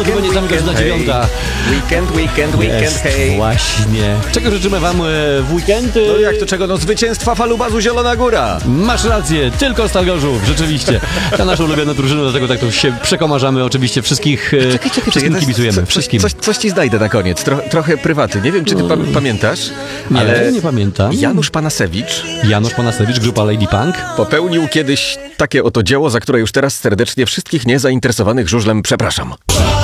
zupełnie tam godzina hej. 9. Weekend, Jest, hej. właśnie. Czego życzymy wam w weekend? No jak to czego? No zwycięstwa Falubazu Zielona Góra. Masz rację, tylko Stal Gorzów, rzeczywiście. Ta nasza ulubiona drużyna, dlatego tak to się przekomarzamy. Oczywiście wszystkim kibicujemy. Wszystkim. Coś ci znajdę na koniec. Trochę prywaty. Nie wiem, czy ty pamiętasz, Nie, ale nie pamiętam. Janusz Panasewicz Janusz Panasewicz, grupa Lady Punk. popełnił kiedyś takie oto dzieło, za które już teraz serdecznie wszystkich niezainteresowanych żużlem przepraszam.